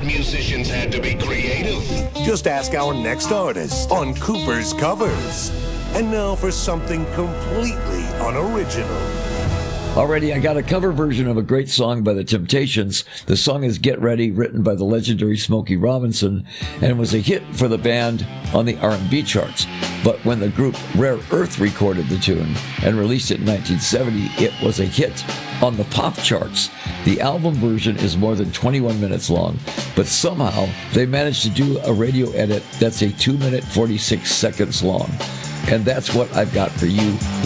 musicians had to be creative. Just ask our next artist on Cooper's Covers. And now for something completely unoriginal. Already, I got a cover version of a great song by The Temptations. The song is Get Ready, written by the legendary Smokey Robinson, and was a hit for the band on the R&B charts. But when the group Rare Earth recorded the tune and released it in 1970, it was a hit on the pop charts. The album version is more than 21 minutes long, but somehow they managed to do a radio edit that's a 2 minute 46 seconds long. And that's what I've got for you.